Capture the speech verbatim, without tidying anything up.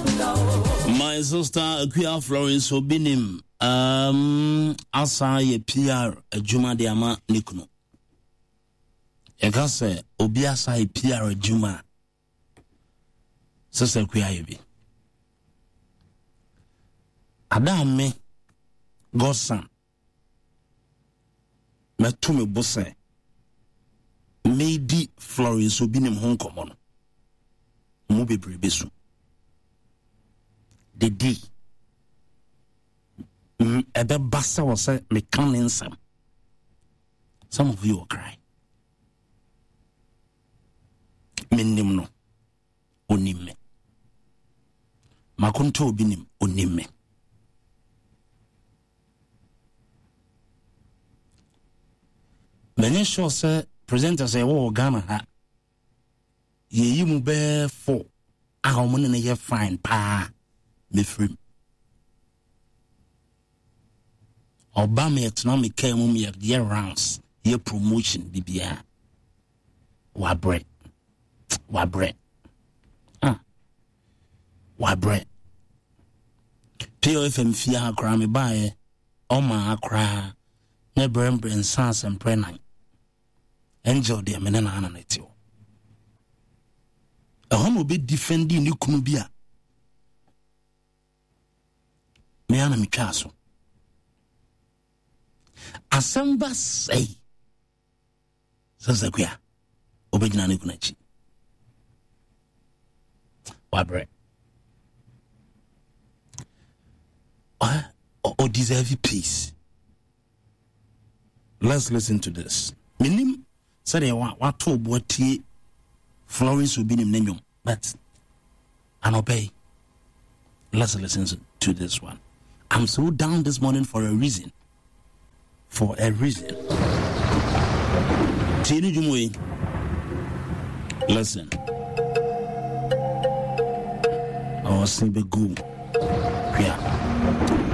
My sister Akuya Florence Obinim um asa ye P R adwuma de ama nikuno. E ka se obi asa ye P R adwuma. Sister Akuya yebi. Adam me Godson me to me bosse Medi Florence Obinim hon komo no. Mo bebre besu. The day mm, ebe basa was a mechanic some. Some of you will cry. Minim no onime. Makunto obinim onime. Many sure say presenters say wo Ghana ha. Ye yi mu be for a mo ne ye fine pa. Me free. Obama economic care mum ye year rounds, ye promotion bibia. Wabre. Wabre. Ah. Wabre. P O F M fia akra me bae. Oma akra. Ne brem brem sans and prenan. Angel de menena ananetio. A homo be defending you kunubia. Me ana mi twaso asamba say Sasakuya obegina ne kunachi wabre ah o deserve peace. Let's listen to this. Minim say wa wa to botie Florence Obinim nenyom, but an obey. Let's listen to this one. I'm so down this morning for a reason. For a reason. Tini Jumwe. Listen. Oh, Simbe Goo. Yeah.